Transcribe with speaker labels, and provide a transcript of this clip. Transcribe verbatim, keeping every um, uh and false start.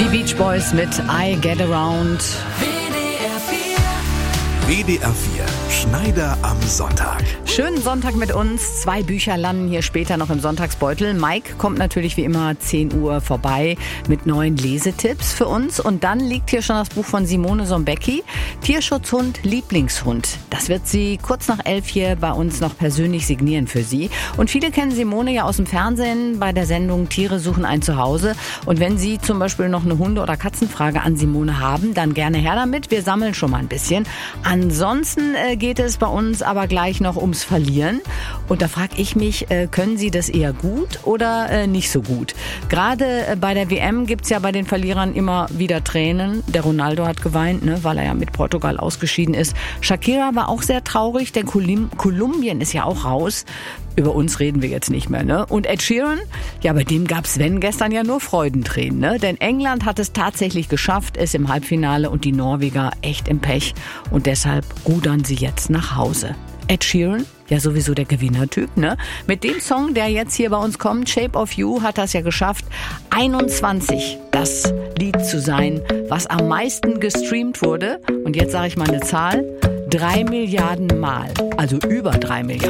Speaker 1: Die Beach Boys mit I Get Around.
Speaker 2: W D R vier, Schneider am Sonntag.
Speaker 1: Schönen Sonntag mit uns. Zwei Bücher landen hier später noch im Sonntagsbeutel. Mike kommt natürlich wie immer zehn Uhr vorbei mit neuen Lesetipps für uns. Und dann liegt hier schon das Buch von Simone Sombecki, Tierschutzhund, Lieblingshund. Das wird sie kurz nach elf hier bei uns noch persönlich signieren für Sie. Und viele kennen Simone ja aus dem Fernsehen bei der Sendung Tiere suchen ein Zuhause. Und wenn Sie zum Beispiel noch eine Hunde- oder Katzenfrage an Simone haben, dann gerne her damit. Wir sammeln schon mal ein bisschen. Ansonsten äh, geht es bei uns aber gleich noch ums Verlieren. Und da frage ich mich, äh, können Sie das eher gut oder äh, nicht so gut? Gerade äh, bei der W M gibt's ja bei den Verlierern immer wieder Tränen. Der Ronaldo hat geweint, ne, weil er ja mit Portugal ausgeschieden ist. Shakira war auch sehr traurig, denn Kolum- Kolumbien ist ja auch raus. Über uns reden wir jetzt nicht mehr, ne? Und Ed Sheeran, ja, bei dem gab Sven gestern ja nur Freudentränen, ne? Denn England hat es tatsächlich geschafft, ist im Halbfinale und die Norweger echt im Pech. Und deshalb rudern sie jetzt nach Hause. Ed Sheeran, ja sowieso der Gewinnertyp, ne? Mit dem Song, der jetzt hier bei uns kommt, Shape of You, hat das ja geschafft, einundzwanzig das Lied zu sein, was am meisten gestreamt wurde. Und jetzt sage ich mal eine Zahl, drei Milliarden Mal, also über drei Milliarden.